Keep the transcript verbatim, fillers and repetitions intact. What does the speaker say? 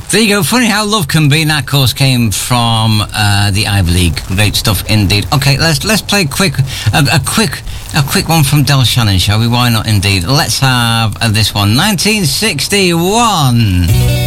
There you go. Funny how love can be. And that, of course, came from uh, the Ivy League. Great stuff indeed. Okay, let's let's play quick a, a quick a quick one from Del Shannon, shall we? Why not? Indeed. Let's have uh, this one. nineteen sixty-one.